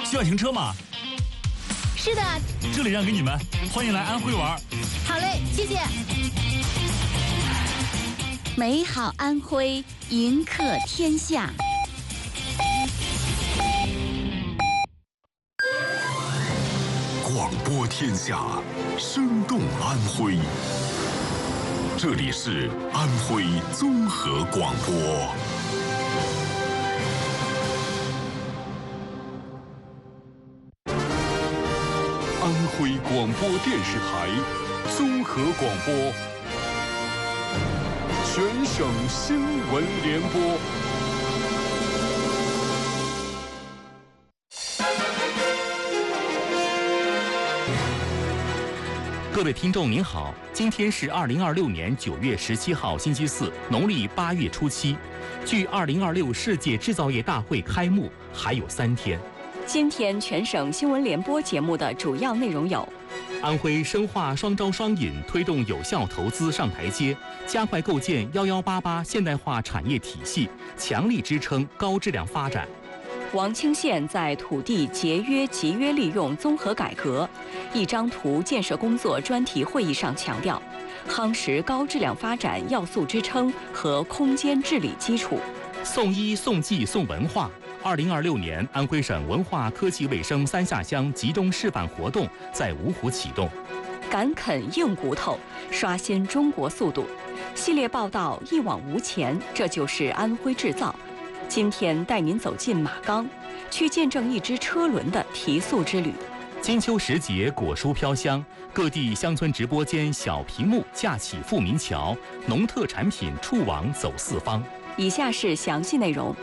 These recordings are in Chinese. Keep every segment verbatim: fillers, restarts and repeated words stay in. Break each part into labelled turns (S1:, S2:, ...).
S1: 需要停车吗？
S2: 是的，
S1: 这里让给你们，欢迎来安徽玩。
S2: 好嘞，谢谢。
S3: 美好安徽，迎客天下。
S4: 广播天下，生动安徽。这里是安徽综合广播。安徽广播电视台综合广播，全省新闻联播。
S5: 各位听众您好，今天是二零二六年九月十七号星期四，农历八月初七，距二零二六世界制造业大会开幕还有三天。
S6: 今天全省新闻联播节目的主要内容有：
S5: 安徽深化双招双引，推动有效投资上台阶，加快构建幺幺八八现代化产业体系，强力支撑高质量发展。
S6: 王清县在土地节约集约利用综合改革一张图建设工作专题会议上强调，夯实高质量发展要素支撑和空间治理基础。
S5: 送医、送技、送文化。二零二六年安徽省文化科技卫生三下乡集中示范活动在芜湖启动。
S6: 敢啃硬骨头，刷新中国速度。系列报道一往无前，这就是安徽制造。今天带您走进马钢，去见证一支车轮的提速之旅。
S5: 金秋时节，果蔬飘香，各地乡村直播间小屏幕架起富民桥，农特产品触网走四方。
S6: 以下是详细内容。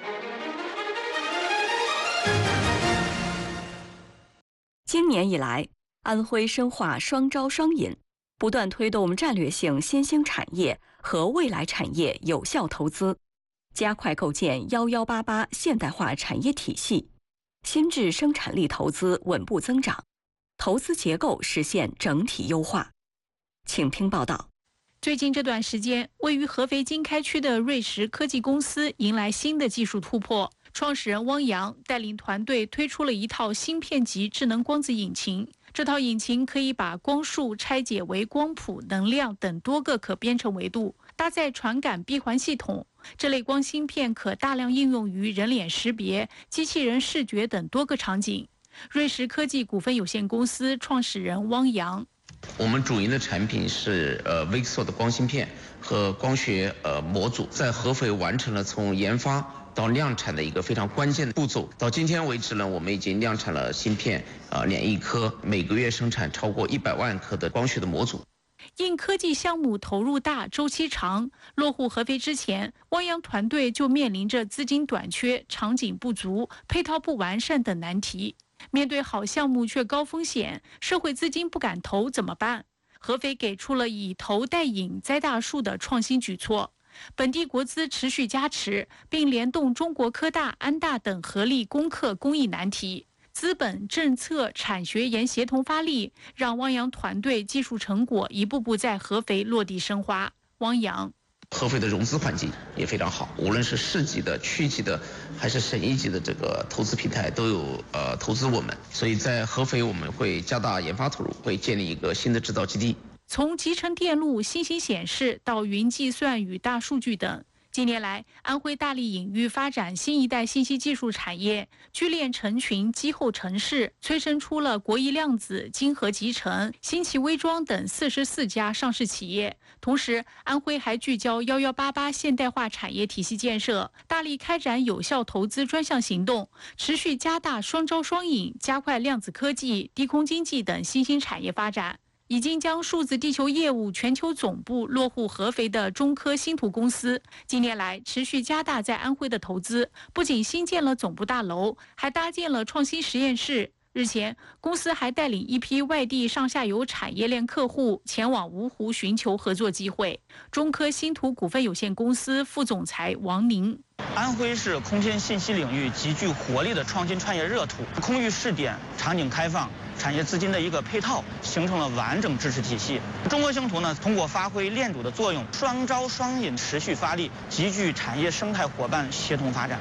S6: 今年以来，安徽深化双招双引，不断推动战略性新兴产业和未来产业有效投资，加快构建幺幺八八现代化产业体系，新质生产力投资稳步增长，投资结构实现整体优化。请听报道。
S7: 最近这段时间，位于合肥经开区的瑞石科技公司迎来新的技术突破。创始人汪洋带领团队推出了一套芯片级智能光子引擎。这套引擎可以把光束拆解为光谱、能量等多个可编程维度，搭载传感闭环系统。这类光芯片可大量应用于人脸识别、机器人视觉等多个场景。瑞石科技股份有限公司创始人汪洋：
S8: 我们主营的产品是呃 V X O 的光芯片和光学呃模组，在合肥完成了从研发到量产的一个非常关键的步骤。到今天为止呢，我们已经量产了芯片啊两亿颗，每个月生产超过一百万颗的光学的模组。
S7: 因科技项目投入大、周期长，落户合肥之前，汪洋团队就面临着资金短缺、场景不足、配套不完善等难题。面对好项目却高风险，社会资金不敢投怎么办？合肥给出了以投带引栽大树的创新举措。本地国资持续加持，并联动中国科大、安大等合力攻克公益难题，资本、政策、产学研协同发力，让汪洋团队技术成果一步步在合肥落地生花。汪洋：
S8: 合肥的融资环境也非常好，无论是市级的、区级的，还是省一级的这个投资平台都有呃投资我们，所以在合肥我们会加大研发投入，会建立一个新的制造基地。
S7: 从集成电路、新型显示到云计算与大数据等，近年来，安徽大力引域发展新一代信息技术产业，聚链成群、机后城市，催生出了国艺量子、金河集成、新奇微装等四十四家上市企业。同时，安徽还聚焦幺幺八八现代化产业体系建设，大力开展有效投资专项行动，持续加大双招双引，加快量子科技、低空经济等新兴产业发展。已经将数字地球业务全球总部落户合肥的中科星图公司，近年来持续加大在安徽的投资，不仅新建了总部大楼，还搭建了创新实验室。日前，公司还带领一批外地上下游产业链客户前往芜湖寻求合作机会。中科星图股份有限公司副总裁王宁：
S9: 安徽是空间信息领域极具活力的创新创业热土，空域试点、场景开放、产业资金的一个配套，形成了完整支持体系。中科星图呢，通过发挥链主的作用，双招双引持续发力，集聚产业生态伙伴协同发展。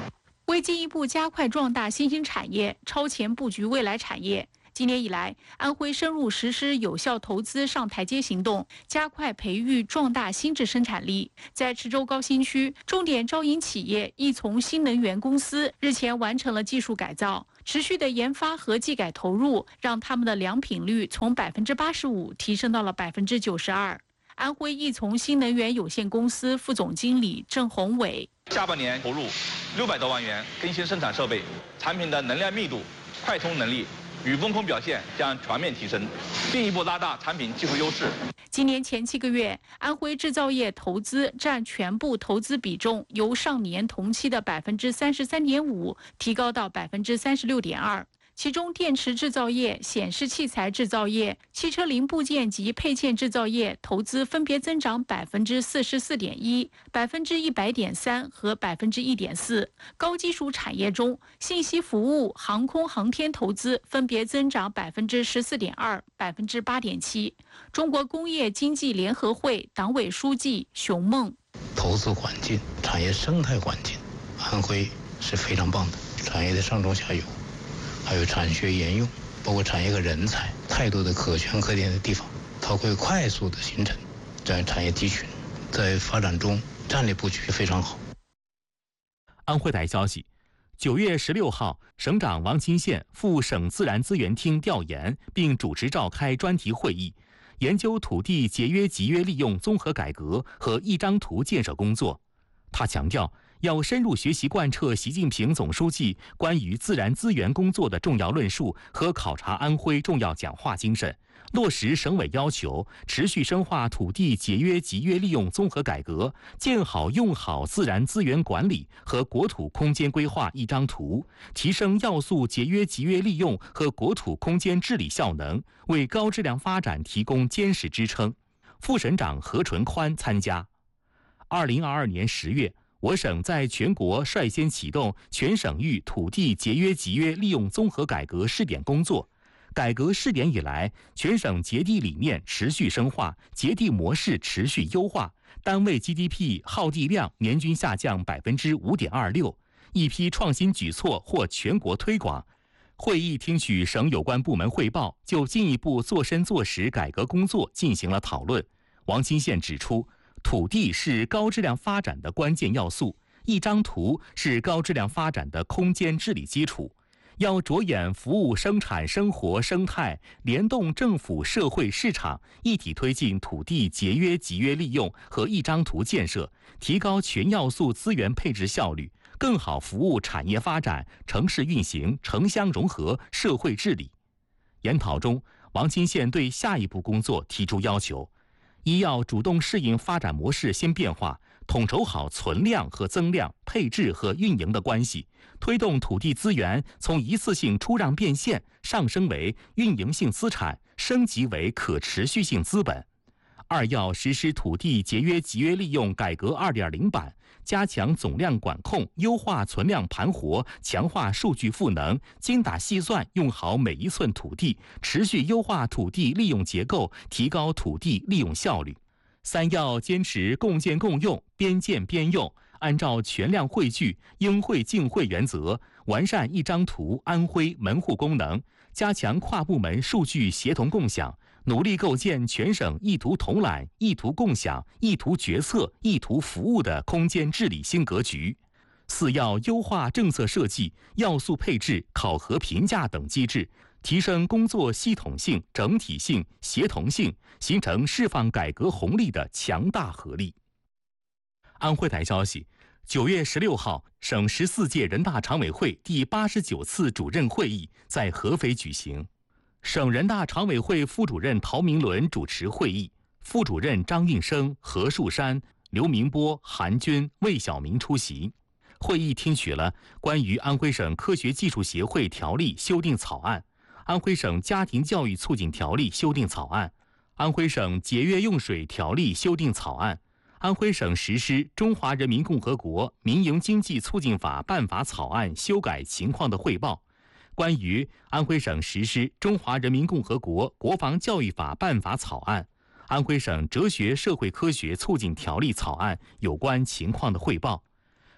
S7: 为进一步加快壮大新兴产业，超前布局未来产业，今年以来，安徽深入实施有效投资上台阶行动，加快培育壮大新质生产力。在池州高新区，重点招引企业亦从新能源公司日前完成了技术改造，持续的研发和技改投入，让他们的良品率从百分之八十五提升到了百分之九十二。安徽亦从新能源有限公司副总经理郑宏伟，
S10: 下半年投入六百多万元更新生产设备，产品的能量密度、快充能力与风控表现将全面提升，进一步拉大产品技术优势。
S7: 今年前七个月，安徽制造业投资占全部投资比重由上年同期的百分之三十三点五提高到百分之三十六点二。其中，电池制造业、显示器材制造业、汽车零部件及配件制造业投资分别增长百分之四十四点一、百分之一百点三和百分之一点四。高基础产业中，信息服务、航空航天投资分别增长百分之十四点二、百分之八点七。中国工业经济联合会党委书记熊梦：
S11: 投资环境、产业生态环境，安徽是非常棒的，产业的上中下游。还有产学研用，包括产业和人才，太多的可圈可点的地方，它会快速的形成这样产业集群，在发展中战略布局非常好。
S5: 安徽台消息，九月十六号，省长王钦宪赴省自然资源厅调研，并主持召开专题会议，研究土地节约集约利用综合改革和一张图建设工作。他强调，要深入学习贯彻习近平总书记关于自然资源工作的重要论述和考察安徽重要讲话精神，落实省委要求，持续深化土地节约集约利用综合改革，建好用好自然资源管理和国土空间规划一张图，提升要素节约集约利用和国土空间治理效能，为高质量发展提供坚实支撑。副省长何纯宽参加。二零二二年十月，我省在全国率先启动全省域土地节约集约利用综合改革试点工作。改革试点以来，全省节地理念持续深化，节地模式持续优化，单位 G D P 耗地量年均下降百分之五点二六，一批创新举措获全国推广。会议听取省有关部门汇报，就进一步做深做实改革工作进行了讨论。王钦宪指出，土地是高质量发展的关键要素，一张图是高质量发展的空间治理基础。要着眼服务生产生活生态，联动政府社会市场，一体推进土地节约集约利用和一张图建设，提高全要素资源配置效率，更好服务产业发展、城市运行、城乡融合、社会治理。研讨中，王钦宪对下一步工作提出要求：一要主动适应发展模式新变化，统筹好存量和增量、配置和运营的关系，推动土地资源从一次性出让变现上升为运营性资产，升级为可持续性资本。二要实施土地节约集约利用改革 二点零 版，加强总量管控，优化存量盘活，强化数据赋能，精打细算用好每一寸土地，持续优化土地利用结构，提高土地利用效率。三要坚持共建共用、边建边用，按照全量汇聚、应汇尽汇原则，完善一张图安徽门户功能，加强跨部门数据协同共享，努力构建全省一图统揽、一图共享、一图决策、一图服务的空间治理新格局。四要优化政策设计、要素配置、考核评价等机制，提升工作系统性、整体性、协同性，形成释放改革红利的强大合力。安徽台消息，九月十六号，省十四届人大常委会第八十九次主任会议在合肥举行。省人大常委会副主任陶明伦主持会议，副主任张应生、何树山、刘明波、韩军、魏晓明出席。会议听取了关于安徽省科学技术协会条例修订草案、安徽省家庭教育促进条例修订草案、安徽省节约用水条例修订草案、安徽省实施《中华人民共和国民营经济促进法》办法草案修改情况的汇报，关于安徽省实施《中华人民共和国国防教育法》办法草案、安徽省哲学社会科学促进条例草案有关情况的汇报，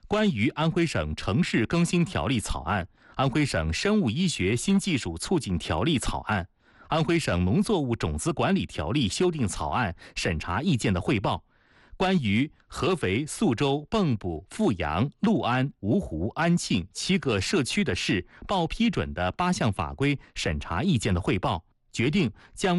S5: 关于安徽省城市更新条例草案、安徽省生物医学新技术促进条例草案、安徽省农作物种子管理条例修订草案审查意见的汇报，关于合肥、宿州、蚌埠、阜阳、六安、芜湖、安庆七个社区的市报批准的八项法规审查意见的汇报，决定将